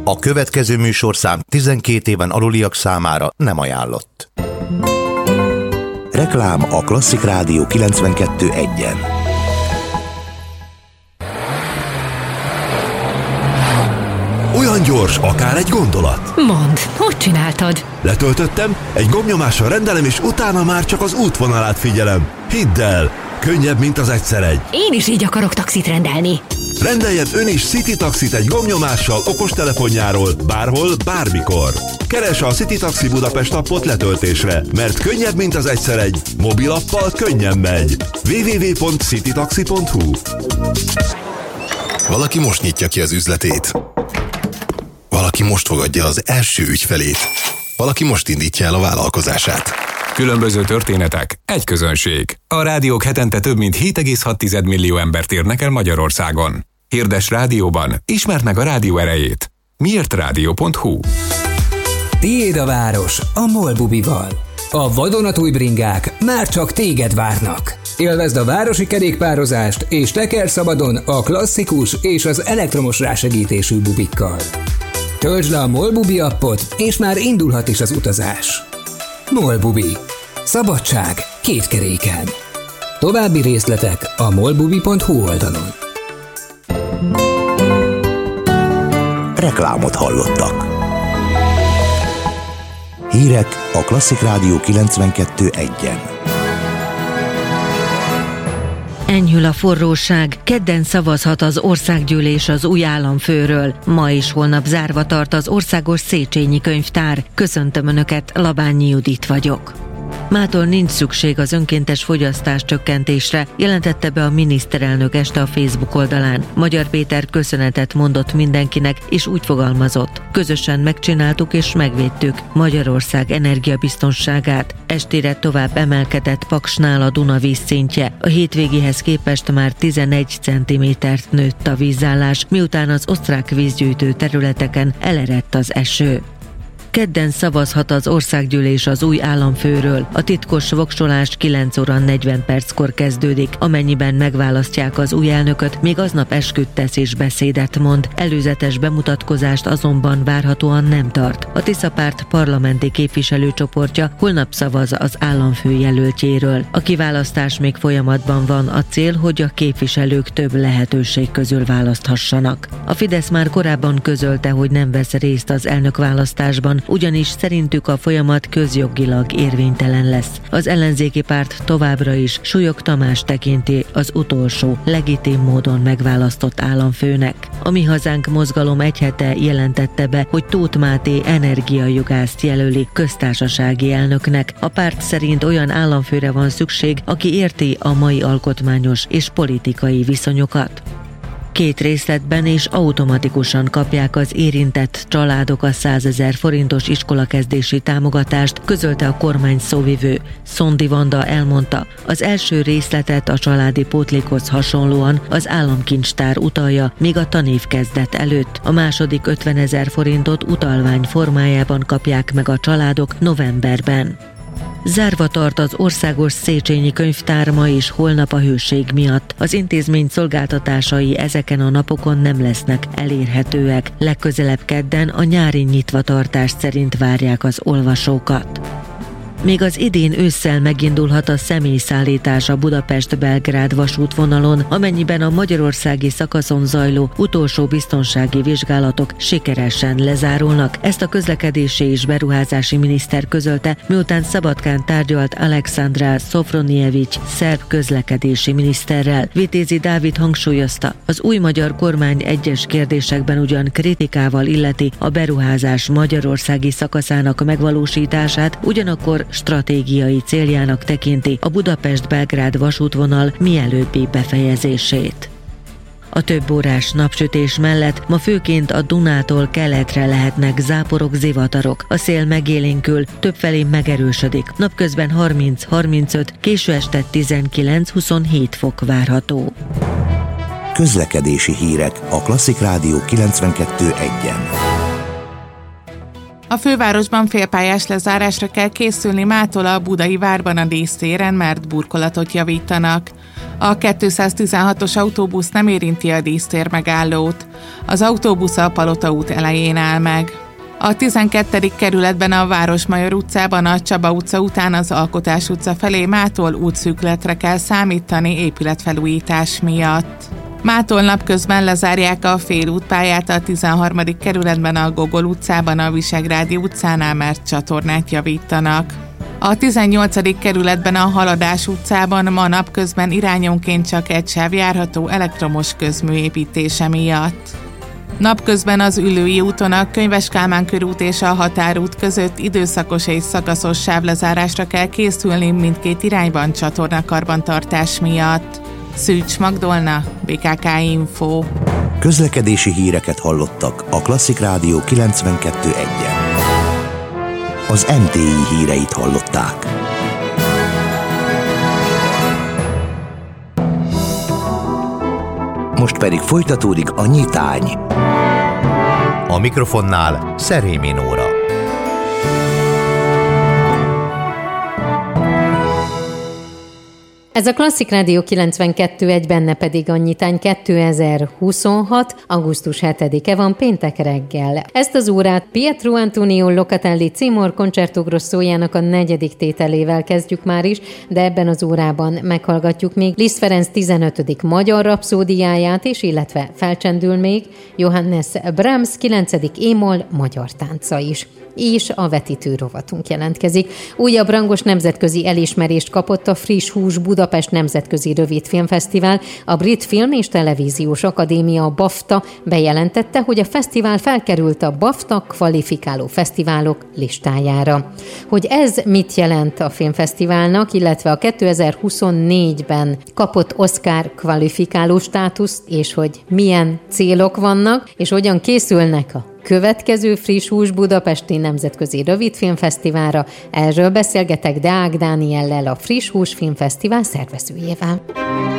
A következő műsorszám 12 éven aluliak számára nem ajánlott. Reklám a Klasszik Rádió 92.1-en. Olyan gyors, akár egy gondolat. Mondd, hogy csináltad? Letöltöttem, egy gombnyomással rendelem, és utána már csak az útvonalát figyelem. Hidd el, könnyebb, mint az egyszer egy. Én is így akarok taxit rendelni. Rendeljen ön is City Taxit egy gombnyomással okostelefonjáról, bárhol, bármikor. Keresse a City Taxi Budapest appot letöltésre, mert könnyebb, mint az egyszer egy. Mobilappal könnyen megy. www.citytaxi.hu. Valaki most nyitja ki az üzletét. Valaki most fogadja az első ügyfelét. Valaki most indítja el a vállalkozását. Különböző történetek, egy közönség. A rádiók hetente több mint 7,6 millió embert érnek el Magyarországon. Hirdes rádióban, ismerd meg a rádió erejét. Miértradio.hu. Tiéd a város a MOL bubival. A vadonatúj bringák már csak téged várnak. Élvezd a városi kerékpározást és tekerj szabadon a klasszikus és az elektromos rásegítésű bubikkal. Töltsd le a MOL bubi appot, és már indulhat is az utazás. MOL bubi. Szabadság két keréken. További részletek a molbubi.hu oldalon. Reklámot hallottak. Hírek a Klasszik Rádió 92.1-en. Enyhül a forróság, kedden szavazhat az országgyűlés az új államfőről. Ma és holnap zárva tart az Országos Széchenyi Könyvtár. Köszöntöm Önöket, Labányi Judit vagyok. Mától nincs szükség az önkéntes fogyasztás csökkentésre, jelentette be a miniszterelnök este a Facebook oldalán. Magyar Péter köszönetet mondott mindenkinek, és úgy fogalmazott: közösen megcsináltuk és megvédtük Magyarország energiabiztonságát. Estére tovább emelkedett Paksnál a Duna vízszintje. A hétvégéhez képest már 11 cm-t nőtt a vízállás, miután az osztrák vízgyűjtő területeken elerett az eső. Kedden szavazhat az országgyűlés az új államfőről. A titkos voksolás 9 óra 40 perckor kezdődik. Amennyiben megválasztják az új elnököt, még aznap esküt tesz és beszédet mond. Előzetes bemutatkozást azonban várhatóan nem tart. A Tisza Párt parlamenti képviselőcsoportja holnap szavaz az államfő jelöltjéről. A kiválasztás még folyamatban van, a cél, hogy a képviselők több lehetőség közül választhassanak. A Fidesz már korábban közölte, hogy nem vesz részt az elnökválasztásban, ugyanis szerintük a folyamat közjogilag érvénytelen lesz. Az ellenzéki párt továbbra is Súlyog Tamás tekinti az utolsó, legitim módon megválasztott államfőnek. A Mi Hazánk mozgalom egy hete jelentette be, hogy Tóth Máté energiajogászt jelöli köztársasági elnöknek. A párt szerint olyan államfőre van szükség, aki érti a mai alkotmányos és politikai viszonyokat. 2 részletben és automatikusan kapják az érintett családok a 100 000 forintos iskolakezdési támogatást, közölte a kormány szóvivő. Szondi Vanda elmondta, az első részletet a családi pótlékhoz hasonlóan az államkincstár utalja, még a tanév kezdet előtt. A második 50 000 forintot utalvány formájában kapják meg a családok novemberben. Zárva tart az Országos Széchenyi Könyvtár ma és holnap a hőség miatt. Az intézmény szolgáltatásai ezeken a napokon nem lesznek elérhetőek. Legközelebb kedden a nyári nyitvatartás szerint várják az olvasókat. Még az idén ősszel megindulhat a személyszállítás a Budapest-Belgrád vasútvonalon, amennyiben a magyarországi szakaszon zajló utolsó biztonsági vizsgálatok sikeresen lezárulnak. Ezt a közlekedési és beruházási miniszter közölte, miután Szabadkán tárgyalt Alekszandr Szofronjevics szerb közlekedési miniszterrel. Vitézi Dávid hangsúlyozta, az új magyar kormány egyes kérdésekben ugyan kritikával illeti a beruházás magyarországi szakaszának megvalósítását, ugyanakkor stratégiai céljának tekinti a Budapest-Belgrád vasútvonal mielőbbi befejezését. A több órás napsütés mellett ma főként a Dunától keletre lehetnek záporok, zivatarok. A szél megélénkül, többfelé megerősödik. Napközben 30-35, késő este 19-27 fok várható. Közlekedési hírek a Klasszik Rádió 92.1-en. A fővárosban félpályás lezárásra kell készülni mától a Budai Várban a dísztéren, mert burkolatot javítanak. A 216-os autóbusz nem érinti a dísztér megállót. Az autóbusz a Palota út elején áll meg. A 12. kerületben a Városmajor utcában a Csaba utca után az Alkotás utca felé mától útszűkületre kell számítani épületfelújítás miatt. Mától napközben lezárják a félútpályát a 13. kerületben a Gogol utcában a Visegrádi utcánál, mert csatornát javítanak. A 18. kerületben a Haladás utcában ma napközben irányonként csak egy sáv járható elektromos közmű építése miatt. Napközben az Üllői úton a Könyves Kálmán körút és a Határút között időszakos és szakaszos sávlezárásra kell készülni mindkét irányban csatornakarbantartás miatt. Szűcs Magdolna, BKK Info. Közlekedési híreket hallottak a Klasszik Rádió 92.1-en. Az MTI híreit hallották. Most pedig folytatódik a nyitány. A mikrofonnál Szerémi Nóra. Ez a Klasszik Rádió 92.1, benne pedig a nyitány 2026. augusztus 7-e van, péntek reggel. Ezt az órát Pietro Antonio Locatelli Cimor Concerto Grossojának a 4. tételével kezdjük már is, de ebben az órában meghallgatjuk még Liszt Ferenc 15. magyar rapszódiáját is, illetve felcsendül még Johannes Brahms 9. émol magyar tánca is. És a vetítő rovatunk jelentkezik. Újabb rangos nemzetközi elismerést kapott a Friss Hús Budapest Nemzetközi Rövidfilmfesztivál. A Brit Film és Televíziós Akadémia, a BAFTA bejelentette, hogy a fesztivál felkerült a BAFTA kvalifikáló fesztiválok listájára. Hogy ez mit jelent a filmfesztiválnak, illetve a 2024-ben kapott Oscar kvalifikáló státuszt, és hogy milyen célok vannak, és hogyan készülnek a következő Friss Hús Budapesti Nemzetközi Rövidfilmfesztiválra, erről beszélgetek Deák Dániellel, a Friss Hús Filmfesztivál szervezőjével.